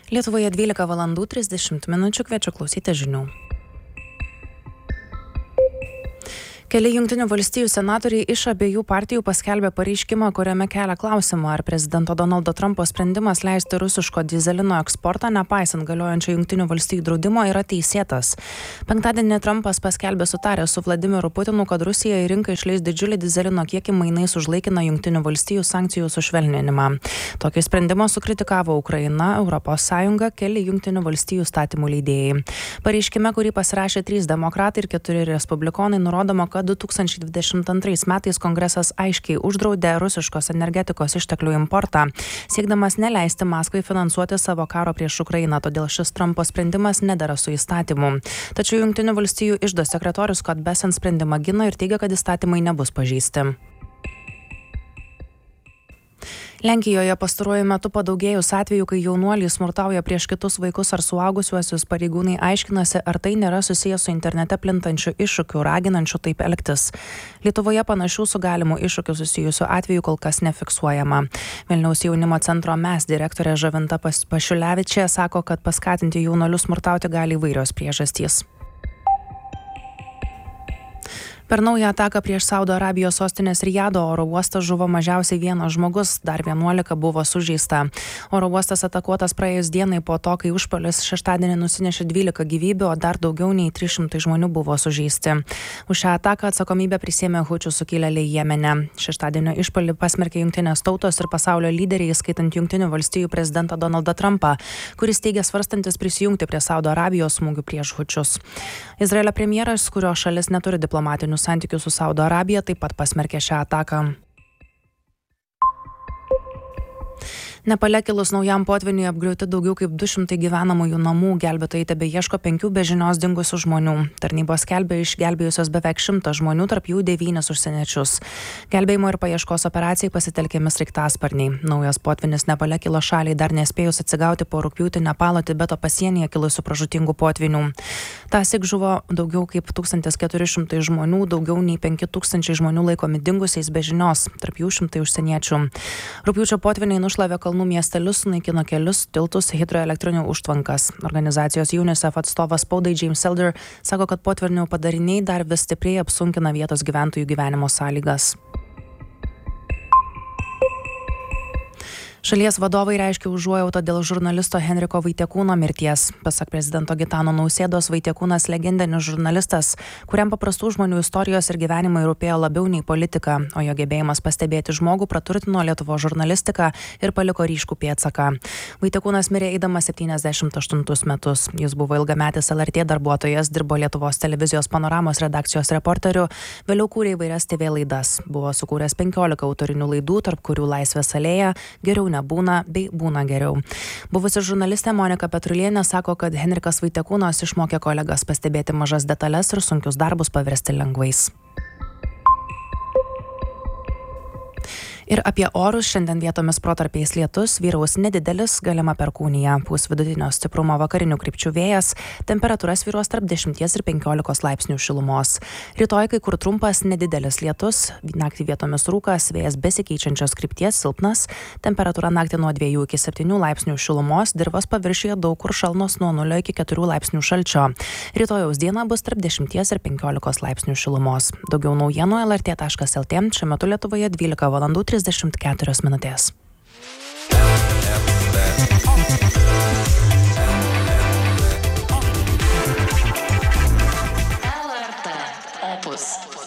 Lietuvoje 12:30 kviečiu klausyti žinių. Keli Jungtinių valstijų senatoriai iš abiejų partijų paskelbė pareiškimą, kuriame kelia klausimą, ar prezidento Donaldo Trumpo sprendimas leisti rusiško dyzelino eksportą, nepaisant galiojančio Jungtinių valstijų draudimo, yra teisėtas. Penktadienį Trumpas paskelbė sutaręs su Vladimiru Putinu, kad Rusija į rinką išleis didžiulį dyzelino kiekį mainais už laikiną Jungtinių valstijų sankcijų sušvelninimą. Tokį sprendimą sukritikavo Ukraina, Europos Sąjunga, keli Jungtinių valstijų statymų leidėjai. Pareiškime, kurį pasirašė 3 demokratai ir 4 respublikonai, nurodoma, kad 2022 metais Kongresas aiškiai uždraudė rusiškos energetikos išteklių importą, siekdamas neleisti Maskvai finansuoti savo karo prieš Ukrainą, todėl šis Trumpo sprendimas nedera su įstatymu. Tačiau Jungtinių valstijų iždo sekretorius Scott Bessent sprendimą gina ir teigia, kad įstatymai nebus pažeisti. Lenkijoje pastaruoju metu padaugėjus atvejų, kai jaunuoliai smurtauja prieš kitus vaikus ar suaugusiuosius, pareigūnai aiškinasi, ar tai nėra susijęs su internete plintančiu iššūkiu, raginančiu taip elgtis. Lietuvoje panašių su galimu iššūkiu susijusių atvejų kol kas nefiksuojama. Vilniaus jaunimo centro MES direktorė Žavinta Pašiulevičė sako, kad paskatinti jaunuolius smurtauti gali įvairios priežastys. Per naują ataką prieš Saudo Arabijos sostinės Rijado oro uostą žuvo mažiausiai 1 žmogus, dar 11 buvo sužeista. Oro uostas atakuotas praėjus dienai po to, kai užpuolis šeštadienį nusinešė 12 gyvybių, o dar daugiau nei 300 žmonių buvo sužeisti. Už šią ataką atsakomybę prisėmė hučių sukilėliai Jemene. Šeštadienio išpuolį pasmerkė Jungtinės tautos ir pasaulio lyderiai, skaitant Jungtinių valstijų prezidentą Donaldą Trumpą, kuris teigia svarstantis prisijungti prie Saudo Arabijos smūgių prieš hučius. Izraelio premjeras, kurio šalis neturi diplomatinių santykių su Saudo Arabija, taip pat pasmerkė šią ataką. Nepale kilus naujam potvyniui apgriauti daugiau kaip 200 gyvenamųjų namų, gelbėtojai tebeieško 5 be žinios dingusių žmonių. Tarnybos skelbia išgelbėjusios beveik 100 žmonių, tarp jų 9 užsieniečius. Gelbėjimo ir paieškos operacijai pasitelkiami sraigtasparniai. Naujas potvynis Nepale kilo šaliai dar nespėjus atsigauti po rugpjūtį Nepalo Tibeto pasienyje kilusių pražūtingų potvynių. Tąsyk žuvo daugiau kaip 1400 žmonių, daugiau nei 5000 žmonių laikomi dingusiais be žinios, tarp jų 100 užsieniečių. Rugpjūčio potvyniai nušlavė kalnų miestelius, sunaikino kelius, tiltus, hidroelektrinių užtvankas. Organizacijos UNICEF atstovas spaudai James Elder sako, kad potvynių padariniai dar vis stipriai apsunkina vietos gyventojų gyvenimo sąlygas. Šalies vadovai reiškia užuojautą dėl žurnalisto Henriko Vaitiekūno mirties. Pasak prezidento Gitano Nausėdos, Vaitiekūnas legendinis žurnalistas, kuriam paprastų žmonių istorijos ir gyvenimai rūpėjo labiau nei politika, o jo gebėjimas pastebėti žmogų praturtino Lietuvos žurnalistiką ir paliko ryškų pėdsaką. Vaitiekūnas mirė eidamas 78 metus. Jis buvo ilgametis LRT darbuotojas, dirbo Lietuvos televizijos Panoramos redakcijos reporteriu, vėliau kūrė įvairias TV laidas. Buvo sukūręs 15 autorinių laidų, tarp kurių Laisvės alėja, Geriau nebūna bei Būna geriau. Buvusi žurnalistė Monika Petrulienė sako, kad Henrikas Vaitiekūnas išmokė kolegas pastebėti mažas detalės ir sunkius darbus paversti lengvais. Ir apie orus. Šiandien vietomis protarpiais lietus, vyraus nedidelis, galima perkūnija, pūs vidutinio stiprumo vakarinių krypčių vėjas, temperatūra svyruos tarp 10 ir 15 laipsnių šilumos. Rytoj kai kur trumpas nedidelis lietus, naktį vietomis rūkas, vėjas besikeičiančios krypties silpnas, temperatūra naktį nuo 2 iki 7 laipsnių šilumos, dirvos paviršiuje daug kur šalnos nuo 0 iki 4 laipsnių šalčio. Rytojaus diena bus tarp 10 ir 15 laipsnių šilumos. Daugiau naujienų lrt.lt. Šiuo metu Lietuvoje 12:34 minutės. LRT Opus.